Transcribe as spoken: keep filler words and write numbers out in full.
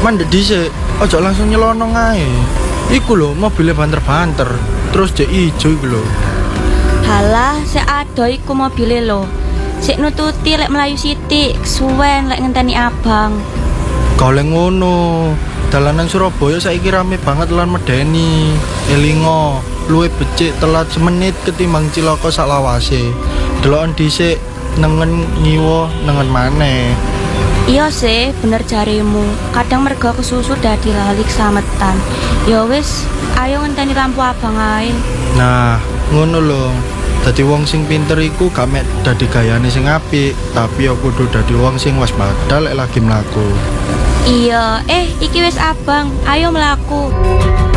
Mandek dhisik, ojo langsung nyelonong ae. Iku lho mobilnya banter-banter, terus jek ijo iku lho. Halah, sik ado iku mobile lo. Sik nututi lek melayu sithik, suwen lek ngenteni abang. Golek ngono. Dalanan Surabaya saiki rame banget lan medeni. Elingo, luwih becik telat semenit ketimbang cilaka sak lawase. Deloken dhisik nengen nyiwa nengen maneh. Iya sih, bener jarimu. Kadang mergo kesusu dadi lali keslametan. Ya wis, ayo ngenteni lampu abang ae. Nah, ngono lho. Dadi wong sing pinter iku gak mek dadi gayane sing apik, tapi ya kudu dadi wong sing waspada lek lagi mlaku. Iya, eh iki wis abang, ayo mlaku.